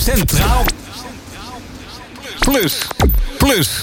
Centraal Plus.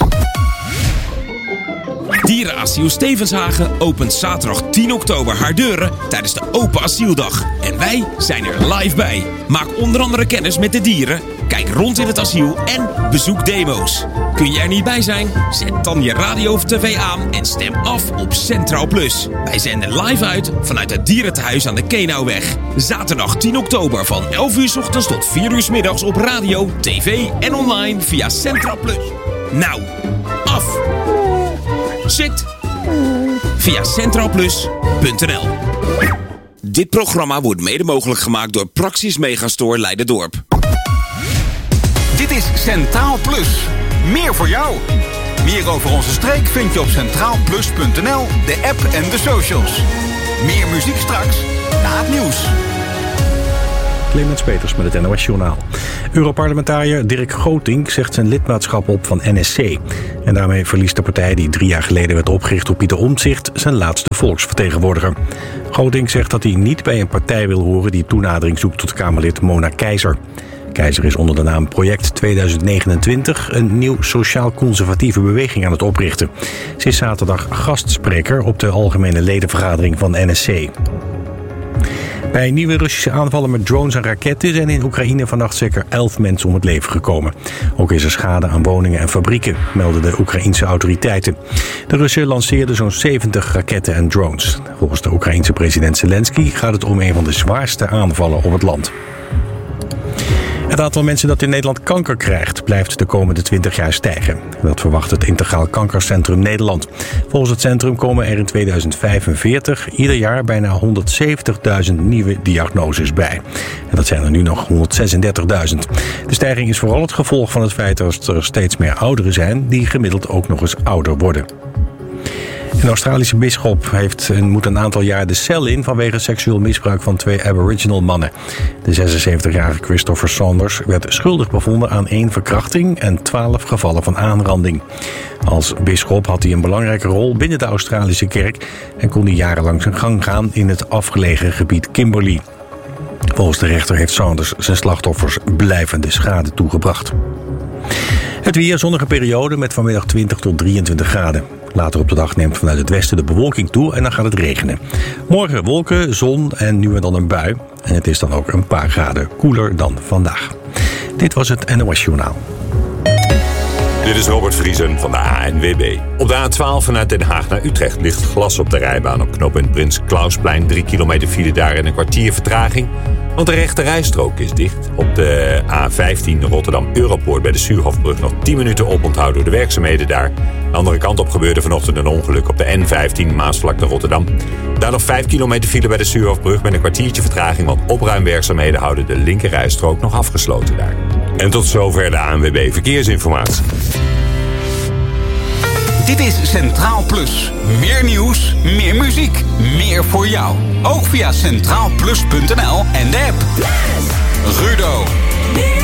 Dierenasiel Stevenshagen opent zaterdag 10 oktober haar deuren tijdens de Open Asieldag. En wij zijn er live bij. Maak onder andere kennis met de dieren, kijk rond in het asiel en bezoek demo's. Kun je er niet bij zijn? Zet dan je radio of tv aan en stem af op Centraal Plus. Wij zenden live uit vanuit het dierentehuis aan de Kenauweg. Zaterdag 10 oktober van 11 uur 's ochtends tot 4 uur 's middags op radio, tv en online via Centraal Plus. Nou, af! Zit via centraalplus.nl. Dit programma wordt mede mogelijk gemaakt door Praxis Megastore Leiderdorp. Dit is Centraal Plus. Meer voor jou. Meer over onze streek vind je op centraalplus.nl, de app en de socials. Meer muziek straks na het nieuws. Clemens Peters met het NOS-journaal. Europarlementariër Dirk Grotink zegt zijn lidmaatschap op van NSC. En daarmee verliest de partij die 3 jaar geleden werd opgericht door Pieter Omtzigt zijn laatste volksvertegenwoordiger. Grotink zegt dat hij niet bij een partij wil horen die toenadering zoekt tot Kamerlid Mona Keizer. Keizer is onder de naam Project 2029 een nieuw sociaal-conservatieve beweging aan het oprichten. Ze is zaterdag gastspreker op de algemene ledenvergadering van NSC. Bij nieuwe Russische aanvallen met drones en raketten zijn in Oekraïne vannacht zeker 11 mensen om het leven gekomen. Ook is er schade aan woningen en fabrieken, melden de Oekraïense autoriteiten. De Russen lanceerden zo'n 70 raketten en drones. Volgens de Oekraïense president Zelensky gaat het om een van de zwaarste aanvallen op het land. Het aantal mensen dat in Nederland kanker krijgt blijft de komende 20 jaar stijgen. Dat verwacht het Integraal Kankercentrum Nederland. Volgens het centrum komen er in 2045 ieder jaar bijna 170.000 nieuwe diagnoses bij. En dat zijn er nu nog 136.000. De stijging is vooral het gevolg van het feit dat er steeds meer ouderen zijn die gemiddeld ook nog eens ouder worden. Een Australische bisschop moet een aantal jaar de cel in vanwege seksueel misbruik van 2 Aboriginal mannen. De 76-jarige Christopher Saunders werd schuldig bevonden aan 1 verkrachting en 12 gevallen van aanranding. Als bisschop had hij een belangrijke rol binnen de Australische kerk en kon hij jarenlang zijn gang gaan in het afgelegen gebied Kimberley. Volgens de rechter heeft Saunders zijn slachtoffers blijvende schade toegebracht. Het weer, zonnige periode met vanmiddag 20 tot 23 graden. Later op de dag neemt vanuit het westen de bewolking toe en dan gaat het regenen. Morgen wolken, zon en nu en dan een bui. En het is dan ook een paar graden koeler dan vandaag. Dit was het NOS Journaal. Dit is Robert Vriesen van de ANWB. Op de A12 vanuit Den Haag naar Utrecht ligt glas op de rijbaan op knooppunt Prins Klausplein. 3 kilometer file daar en een kwartier vertraging. Want de rechte rijstrook is dicht. Op de A15 Rotterdam-Europoort bij de Suurhofbrug nog 10 minuten oponthoud door de werkzaamheden daar. De andere kant op gebeurde vanochtend een ongeluk op de N15 Maasvlakte Rotterdam. Daar nog 5 kilometer file bij de Suurhofbrug met een kwartiertje vertraging, want opruimwerkzaamheden houden de linker rijstrook nog afgesloten daar. En tot zover de ANWB Verkeersinformatie. Dit is Centraal Plus. Meer nieuws, meer muziek, meer voor jou. Ook via centraalplus.nl en de app. Rudo.